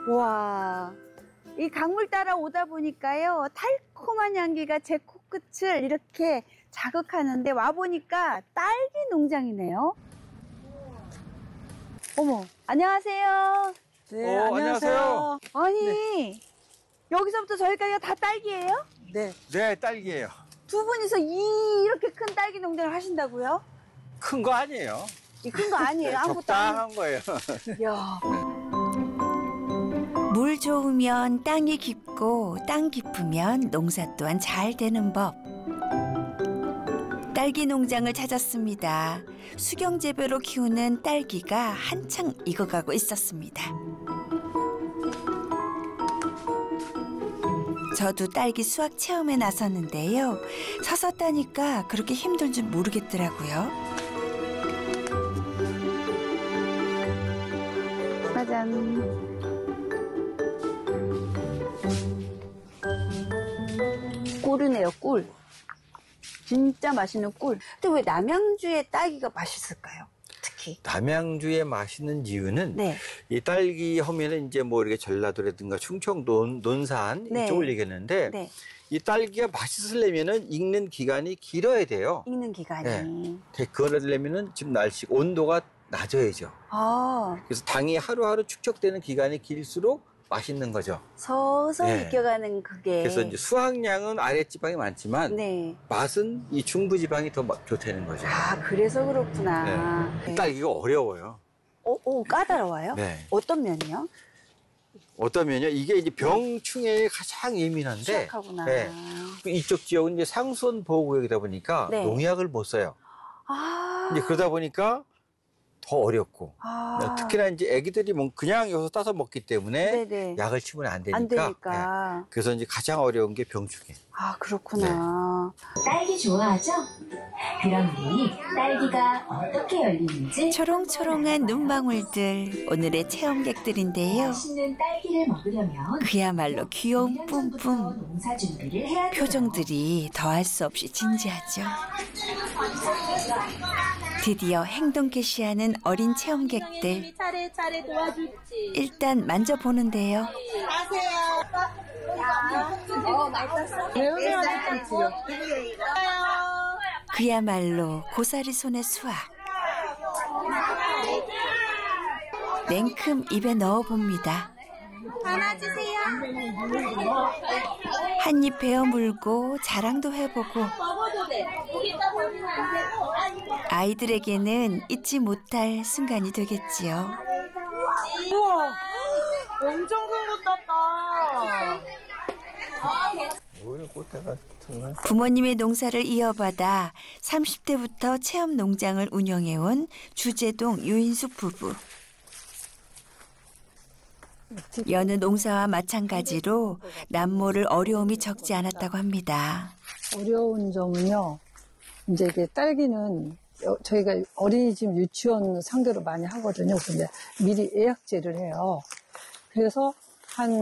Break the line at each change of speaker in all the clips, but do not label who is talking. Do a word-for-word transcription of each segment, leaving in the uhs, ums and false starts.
와, 이 강물 따라 오다 보니까요, 달콤한 향기가 제 코끝을 이렇게 자극하는데 와보니까 딸기 농장이네요. 어머, 안녕하세요.
네, 어, 안녕하세요.
아니,
네.
여기서부터 저기까지가 다 딸기예요?
네. 네, 딸기예요.
두 분이서 이- 이렇게 큰 딸기 농장을 하신다고요?
큰 거 아니에요.
이 큰 거 아니에요? 아무것도 아니에요?
적당한 거예요.
이야.
물 좋으면 땅이 깊고 땅 깊으면 농사 또한 잘 되는 법. 딸기 농장을 찾았습니다. 수경재배로 키우는 딸기가 한창 익어가고 있었습니다. 저도 딸기 수확 체험에 나섰는데요. 서서 따니까 그렇게 힘든 줄 모르겠더라고요.
짜잔. 꿀이네요, 꿀. 진짜 맛있는 꿀. 근데 왜 남양주의 딸기가 맛있을까요? 특히.
남양주에 맛있는 이유는
네.
이 딸기 하면은 이제 뭐 이렇게 전라도라든가 충청 논, 논산
네.
이쪽을 얘기했는데
네.
이 딸기가 맛있으려면은 익는 기간이 길어야 돼요.
익는 기간이.
네. 그걸 하려면은 지금 날씨 온도가 낮아야죠.
아,
그래서 당이 하루하루 축적되는 기간이 길수록 맛있는 거죠.
서서
네.
익혀가는 그게.
그래서 이제 수확량은 아랫지방이 많지만
네.
맛은 이 중부지방이 더 마- 좋다는 거죠.
아, 그래서 그렇구나.
네. 딸기가 어려워요.
오, 오, 까다로워요?
네.
어떤 면이요?
어떠면요, 이게 이제 병충해에 가장 예민한데,
취약하구나.
네. 이쪽 지역은 이제 상수원 보호구역이다 보니까
네.
농약을 못 써요.
아.
이제 그러다 보니까 더 어렵고,
아.
특히나 이제 애기들이 뭐 그냥 여기서 따서 먹기 때문에
네네.
약을 치면 안 되니까.
안
네.
되니까.
그래서 이제 가장 어려운 게 병충해.
아, 그렇구나.
딸기 좋아하죠? 그럼 우리 딸기가 어떻게 열리는지
초롱초롱한 눈망울들, 오늘의 체험객들인데요.
맛있는 딸기를 먹으려면
그야말로 귀여운
일 년 전부터
뿜뿜.
농사 준비를 해야 돼요.
표정들이 더할 수 없이 진지하죠. 드디어 행동 개시하는 어린 체험객들.
차례차례 도와줄지.
일단 만져보는데요.
어, 맛있었어? 매운맛 지금.
그야말로 고사리 손의 수확. 냉큼 입에 넣어봅니다.
하나 주세요.
한 입 베어 물고 자랑도 해보고
먹어도 돼. 여기다 버리면 안 되고.
아이들에게는 잊지 못할 순간이 되겠지요.
우와. 엄청 큰 거 땄다.
부모님의 농사를 이어받아 삼십 대부터 체험 농장을 운영해온 주재동 유인숙 부부. 여느 농사와 마찬가지로 남모를 어려움이 적지 않았다고 합니다.
어려운 점은요, 이제 이게 딸기는 여- 저희가 어린이집 유치원 상대로 많이 하거든요. 근데 미리 예약제를 해요. 그래서 한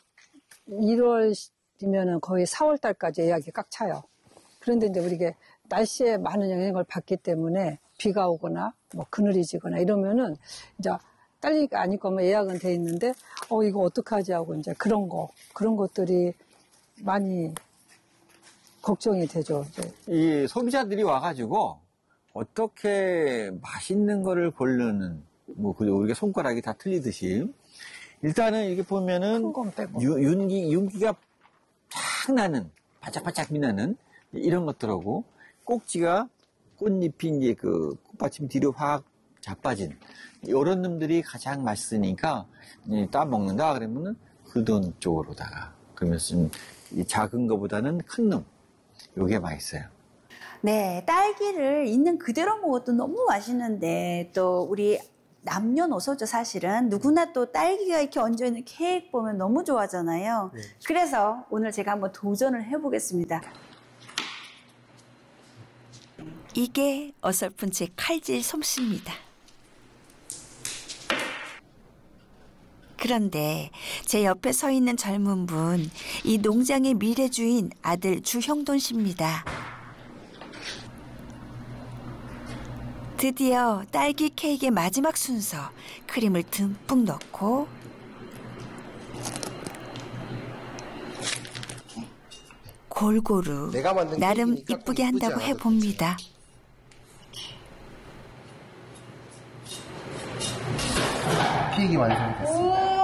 일월이면은 거의 사월 달까지 예약이 꽉 차요. 그런데 이제 우리가 날씨에 많은 영향을 받기 때문에 비가 오거나 뭐 그늘이 지거나 이러면은 이제 딸기가 아닐 거면 예약은 돼 있는데 어 이거 어떡하지 하고 이제 그런 거 그런 것들이 많이 걱정이 되죠. 이제.
이 소비자들이 와가지고 어떻게 맛있는 거를 고르는, 뭐, 그 우리가 손가락이 다 틀리듯이 일단은 이렇게 보면은
큰 건 빼고.
유- 윤기, 윤기가 쫙 나는, 바짝바짝 미나는 이런 것들하고 꼭지가 꽃잎이 이제 그 꽃받침 뒤로 확 자빠진 이런 놈들이 가장 맛있으니까 이제 따먹는다 그러면은 그돈 쪽으로다가 그러면서 좀 이 작은 거보다는 큰 놈, 요게 맛있어요.
네, 딸기를 있는 그대로 먹어도 너무 맛있는데 또 우리 남녀노소죠, 사실은. 누구나 또 딸기가 이렇게 얹어있는 케이크 보면 너무 좋아하잖아요.
네.
그래서 오늘 제가 한번 도전을 해보겠습니다.
이게 어설픈 제 칼질 솜씨입니다. 그런데 제 옆에 서 있는 젊은 분, 이 농장의 미래 주인 아들 주형돈 씨입니다. 드디어 딸기 케이크의 마지막 순서, 크림을 듬뿍 넣고 골고루
내가 만든
나름
케이크니까 꼭
이쁘게
이쁘지
한다고
않아도
해봅니다.
케이크 완성됐습니다.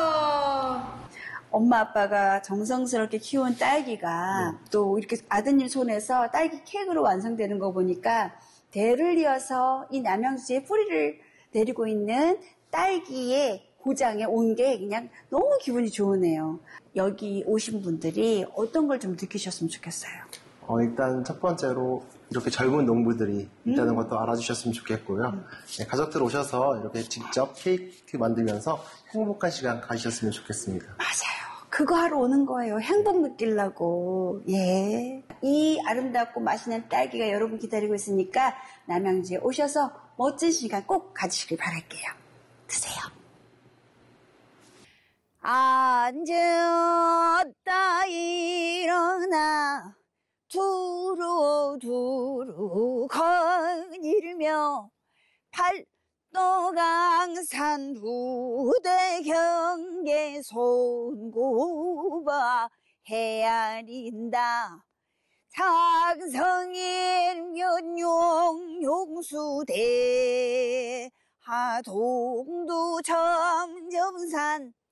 엄마 아빠가 정성스럽게 키운 딸기가
네.
또 이렇게 아드님 손에서 딸기 케이크로 완성되는 거 보니까 대를 이어서 이 남양주의 뿌리를 내리고 있는 딸기의 고장에 온 게 그냥 너무 기분이 좋으네요. 여기 오신 분들이 어떤 걸 좀 느끼셨으면 좋겠어요.
어, 일단 첫 번째로 이렇게 젊은 농부들이 있다는 것도 알아주셨으면 좋겠고요. 네, 가족들 오셔서 이렇게 직접 케이크 만들면서 행복한 시간 가지셨으면 좋겠습니다.
맞아요. 그거 하러 오는 거예요. 행복 느끼려고. 예. 이 아름답고 맛있는 딸기가 여러분 기다리고 있으니까 남양주에 오셔서 멋진 시간 꼭 가지시길 바랄게요. 드세요. 앉았다 일어나 두루 두루 거닐며 팔도 강산 부대 경계 손고바 헤아린다 장성일면 용용수대 하동도 점점산